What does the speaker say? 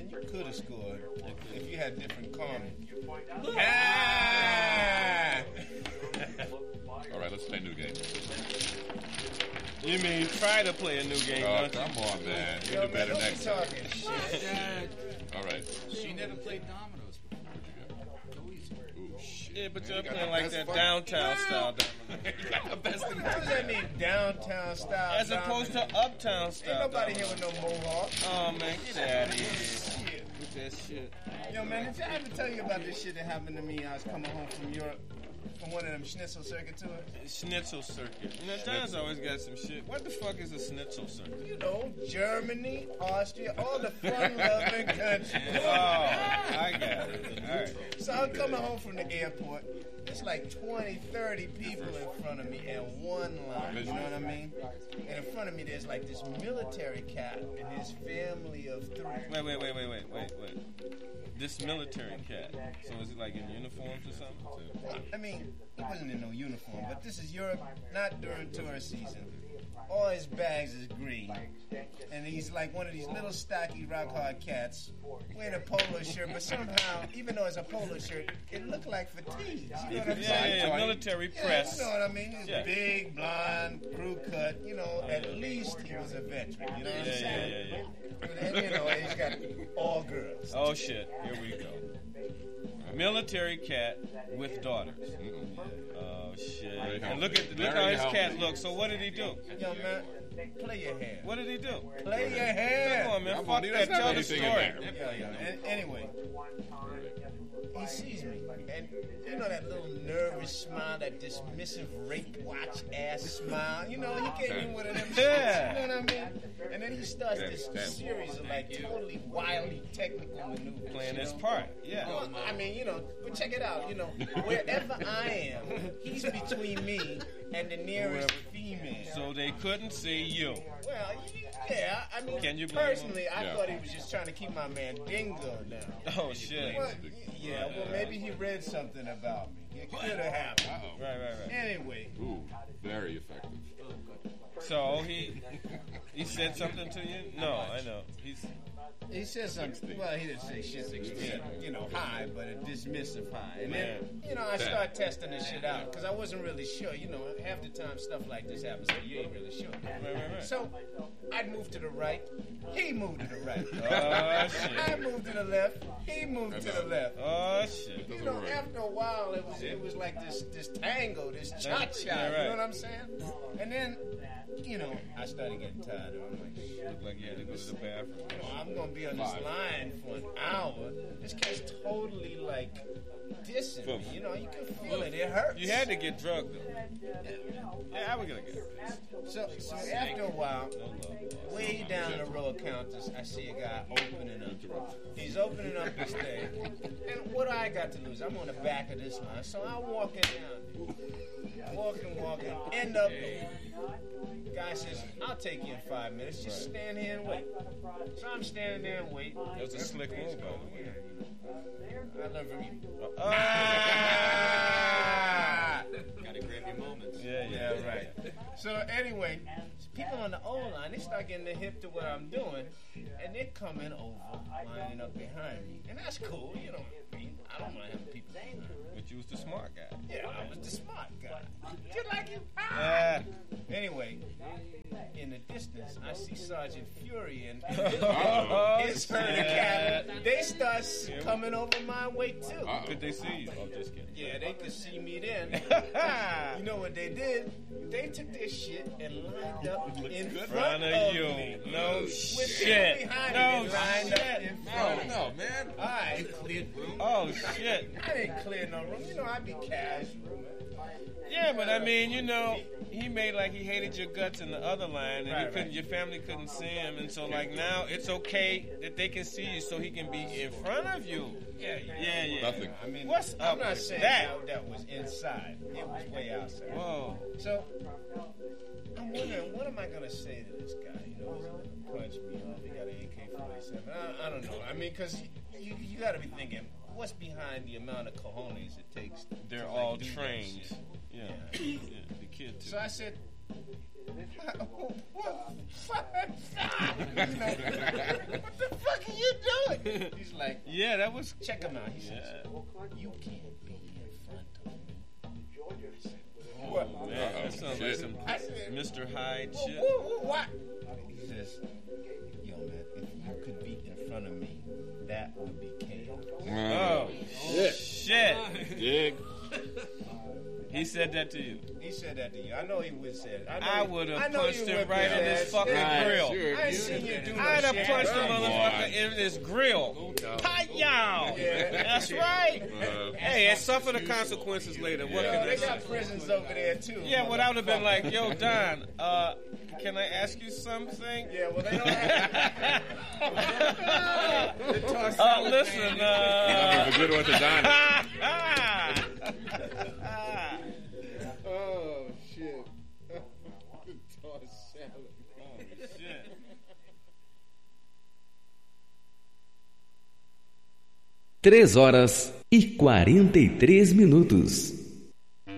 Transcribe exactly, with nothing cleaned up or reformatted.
man, you could have scored if you had different comments. Ah! All right, let's play a new game. You mean try to play a new game? Oh, don't you? come on, man. You Yo, do better man, don't next be time. talking shit. All right. She never played dominoes before. Go easy. Ooh, shit. Yeah, but Man, you're you got playing the like best that fuck- downtown style. You got the best in What does that mean, downtown style? As opposed to dominant? uptown Ain't style. nobody here with no mohawk. Oh, man, get out of here Shit. with that shit. Yo, man, did I ever tell you about this shit that happened to me? I was coming home from Europe, from one of them schnitzel circuit tours. Schnitzel circuit. You know, John's always got some shit. What the fuck is a schnitzel circuit? You know, Germany, Austria, all the fun-loving countries. Oh, I got it. All right. So I'm coming home from the airport. There's like twenty, thirty people in front of me and one line. You know what I mean? And in front of me, there's like this military cat and his family of three. Wait, wait, wait, wait, wait, wait, wait. This military cat. So is he like in uniforms or something? I mean, he wasn't in no uniform, but this is Europe, not during tourist season. All his bags is green. And he's like one of these little stocky rock hard cats wearing a polo shirt, but somehow, even though it's a polo shirt, it looked like fatigues. You know what I'm Yeah, saying? yeah, yeah, military Yeah, press. you know what I mean? He's Yeah. big, blonde, crew cut. You know, at least he was a veteran. You know what I'm Yeah, yeah, saying? yeah, yeah. And, you know, he's got all girls. Oh, shit. Here we go. Military cat with daughters. Oh, shit. Very And look at look Very how his healthy. cat looks. So what did he do? Yo, man, play your hand. What did he do? Play your hand. Come on, man. Come Fuck on, he that. doesn't have Tell the anything in story. there. Yeah, yeah. And anyway, he sees me, and you know that little nervous smile, that dismissive rape watch ass smile. You know, he came in with them shits, Yeah. you know what I mean? And then he starts this That's- series of like totally wildly technical maneuvers. Playing you his know? part. Yeah. Well, I mean, you know, but check it out. You know, wherever I am, he's between me and the nearest female. So they couldn't see you. Well, yeah, I mean, Can you blame personally, I Yeah. thought he was just trying to keep my man Dingo down. Oh, shit. Well, yeah, well, maybe he read something about me. It could have happened. Uh-oh. Right, right, right. Anyway, Ooh, very effective. So he he said something to you? No, I know. He's he said something. Well, he didn't say shit. He said, you know, hi, but a dismissive hi. And then, you know, I start testing this shit out because I wasn't really sure. You know, half the time stuff like this happens, so you ain't really sure. right, right, right. So I'd move to the right. He moved to the right. Oh, shit. I moved to the left. He moved to the left. Oh, shit. You know, after a while, it was it was like this this tango, this cha cha. Yeah, right. You know what I'm saying? And then, you know, I started getting tired of it. I'm like, shit, Looked like you had to go to the bathroom. you know, I'm gonna be on this line for an hour. This cat's totally like dissing me. You know, you can feel it. It hurts. You had to get drugged, though. Yeah, I was going to get it. So, so after a while, No love. way down the row of counters, I see a guy opening up. He's opening up this thing. And what do I got to lose? I'm on the back of this line. So I'm walking down there. Walking, walking. End up, guy says, I'll take you in five minutes. Just stand here and wait. So I'm standing there and wait. It was a slick move, by the way. I learned from you. Ah! Gotta grab your moments. Yeah, Yeah, yeah, right. So anyway, people on the O line, they start getting the hip to what I'm doing, and they're coming over, lining up behind me, and that's cool. You know, I mean, I don't mind having people behind me. But you was the smart guy. Yeah, I was the smart guy. Just like you. Ah. Anyway, in the distance, I see Sergeant Fury and Oh, his herd of cattle. They start s- coming over my way too. Uh-oh. Could they see you? Oh, just kidding. Yeah, they could see me then. You know what they did? They took their shit and lined up in front front of of you. me. No With shit. people behind No me, they lined up shit. in No, front of me. no, man. All right. Cleared room. Oh, shit. I didn't clear no room. You know, I'd be casual. Yeah, but I mean, you know, he made like he hated your guts in the other line, and Right, you couldn't, right. your family couldn't see him, and so like now it's okay that they can see you, so he can be in front of you. Yeah, yeah. Yeah, yeah. Nothing. I mean, What's I'm up not with saying that? that? that was inside. It was way outside. Whoa. So, I'm wondering, what am I going to say to this guy? You know, he's going to punch me off. He got an A K forty-seven. I, I don't know. I mean, because you, you got to be thinking, what's behind the amount of cojones it takes to They're like, all do that trained. shit? Yeah. Yeah. yeah. The kid too. So I said, what, what, you know, what the fuck are you doing? He's like, Yeah, that was. check him out. He says, Yeah. you can't be in front of me. Oh, man, that sounds like some I said, Mister Hyde "Whoa, shit. whoa, whoa, what? He says, yo, man, if you could be in front of me, that would be K O. Oh, Shit. shit. Dig. He said that to you. He said that to you. I know he would say it. I, know I he- would I have know punched you him whipped right his in his ass. fucking Right, grill. sure. I ain't seen you do no I'd have shit. punched the Come motherfucker on. in his grill. Hi-yow. Yeah. That's right. Uh, Hey, it suffer the consequences later. What Yo, can I they say? got prisons over there too. Yeah, well, I would have been like, yo, Don, uh, can I ask you something? Yeah, well, they don't have. Uh, listen, uh... have a good one to Donnie. Oh, shit. Toss salad. Shit. Três horas e quarenta e três minutos.